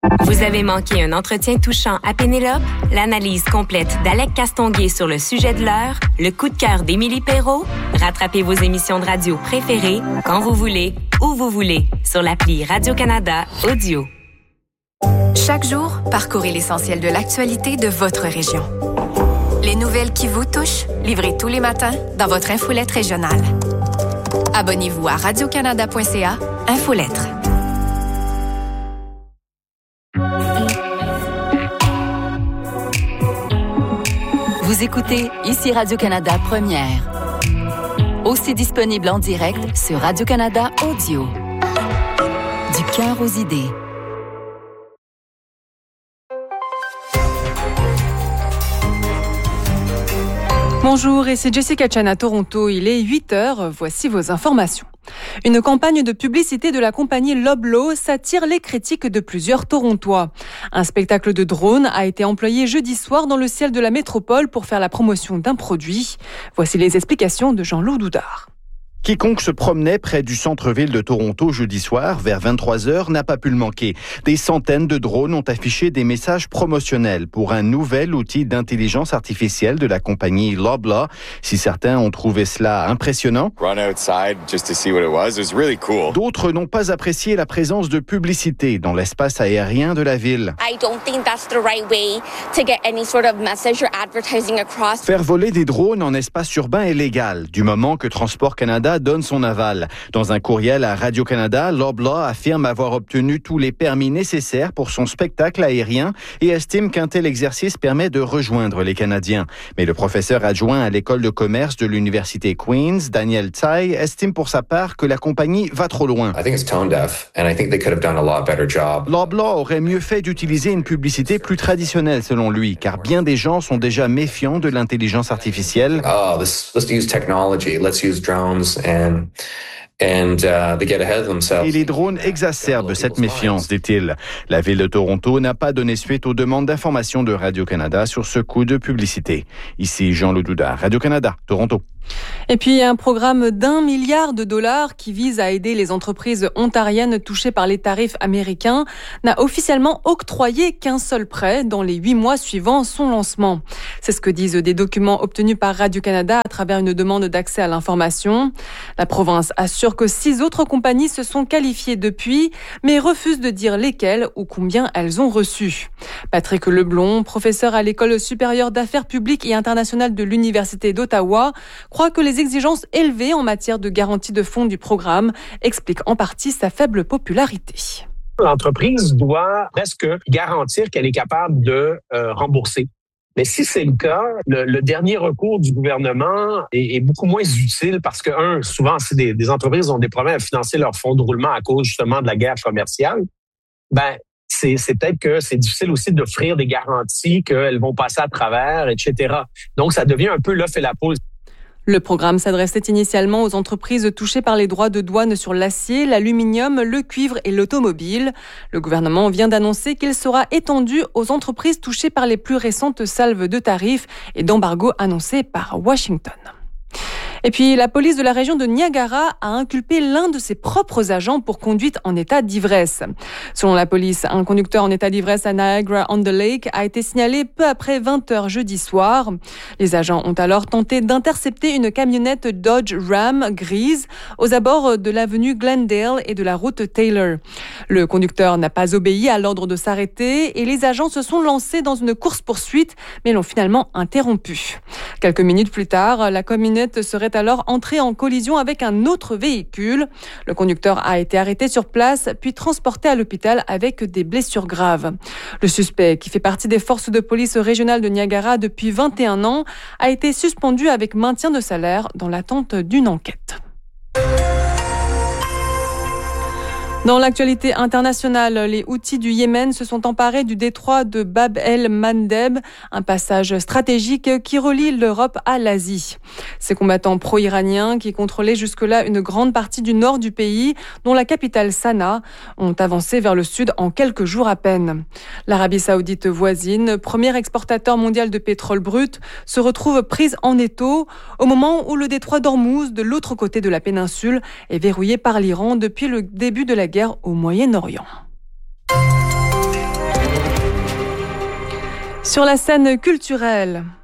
Vous avez manqué un entretien touchant à Pénélope? L'analyse complète d'Alec Castonguay sur le sujet de l'heure? Le coup de cœur d'Émilie Perrault? Rattrapez vos émissions de radio préférées quand vous voulez, où vous voulez, sur l'appli Radio-Canada Audio. Chaque jour, parcourez l'essentiel de l'actualité de votre région. Les nouvelles qui vous touchent, livrées tous les matins dans votre infolette régionale. Abonnez-vous à radiocanada.ca, Infolettre. Vous écoutez ici Radio-Canada Première. Aussi disponible en direct sur Radio-Canada Audio. Du cœur aux idées. Bonjour, ici Jessica Chan à Toronto. Il est 8h. Voici vos informations. Une campagne de publicité de la compagnie Loblaw s'attire les critiques de plusieurs Torontois. Un spectacle de drone a été employé jeudi soir dans le ciel de la métropole pour faire la promotion d'un produit. Voici les explications de Jean-Loup Doudard. Quiconque se promenait près du centre-ville de Toronto jeudi soir, vers 23h, n'a pas pu le manquer. Des centaines de drones ont affiché des messages promotionnels pour un nouvel outil d'intelligence artificielle de la compagnie Loblaw. Si certains ont trouvé cela impressionnant, d'autres n'ont pas apprécié la présence de publicité dans l'espace aérien de la ville. Faire voler des drones en espace urbain est légal, du moment que Transport Canada donne son aval. Dans un courriel à Radio-Canada, Loblaw affirme avoir obtenu tous les permis nécessaires pour son spectacle aérien et estime qu'un tel exercice permet de rejoindre les Canadiens. Mais le professeur adjoint à l'école de commerce de l'Université Queen's, Daniel Tsai, estime pour sa part que la compagnie va trop loin. Loblaw aurait mieux fait d'utiliser une publicité plus traditionnelle selon lui, car bien des gens sont déjà méfiants de l'intelligence artificielle. Let's use technology, let's use drones. Et les drones exacerbent cette méfiance, dit-il. La ville de Toronto n'a pas donné suite aux demandes d'information de Radio-Canada sur ce coup de publicité. Ici Jean-Loup Doudard, Radio-Canada, Toronto. Et puis, un programme d'1 milliard de dollars qui vise à aider les entreprises ontariennes touchées par les tarifs américains n'a officiellement octroyé qu'un seul prêt dans les 8 mois suivant son lancement. C'est ce que disent des documents obtenus par Radio-Canada à travers une demande d'accès à l'information. La province assure que 6 autres compagnies se sont qualifiées depuis, mais refuse de dire lesquelles ou combien elles ont reçu. Patrick Leblond, professeur à l'École supérieure d'affaires publiques et internationales de l'Université d'Ottawa, croit que les exigences élevées en matière de garantie de fonds du programme expliquent en partie sa faible popularité. L'entreprise doit presque garantir qu'elle est capable de rembourser. Mais si c'est le cas, le dernier recours du gouvernement est beaucoup moins utile parce que, souvent, c'est des entreprises ont des problèmes à financer leurs fonds de roulement à cause justement de la guerre commerciale. C'est peut-être que c'est difficile aussi d'offrir des garanties qu'elles vont passer à travers, etc. Donc, ça devient un peu l'œuf et la poule. Le programme s'adressait initialement aux entreprises touchées par les droits de douane sur l'acier, l'aluminium, le cuivre et l'automobile. Le gouvernement vient d'annoncer qu'il sera étendu aux entreprises touchées par les plus récentes salves de tarifs et d'embargo annoncées par Washington. Et puis, la police de la région de Niagara a inculpé l'un de ses propres agents pour conduite en état d'ivresse. Selon la police, un conducteur en état d'ivresse à Niagara-on-the-Lake a été signalé peu après 20h jeudi soir. Les agents ont alors tenté d'intercepter une camionnette Dodge Ram grise aux abords de l'avenue Glendale et de la route Taylor. Le conducteur n'a pas obéi à l'ordre de s'arrêter et les agents se sont lancés dans une course-poursuite, mais l'ont finalement interrompu. Quelques minutes plus tard, la camionnette serait alors entré en collision avec un autre véhicule. Le conducteur a été arrêté sur place, puis transporté à l'hôpital avec des blessures graves. Le suspect, qui fait partie des forces de police régionales de Niagara depuis 21 ans, a été suspendu avec maintien de salaire dans l'attente d'une enquête. Dans l'actualité internationale, les Houthis du Yémen se sont emparés du détroit de Bab el-Mandeb, un passage stratégique qui relie l'Europe à l'Asie. Ces combattants pro-iraniens, qui contrôlaient jusque-là une grande partie du nord du pays, dont la capitale Sanaa, ont avancé vers le sud en quelques jours à peine. L'Arabie saoudite voisine, premier exportateur mondial de pétrole brut, se retrouve prise en étau au moment où le détroit d'Ormuz, de l'autre côté de la péninsule, est verrouillé par l'Iran depuis le début de la guerre au Moyen-Orient. Sur la scène culturelle,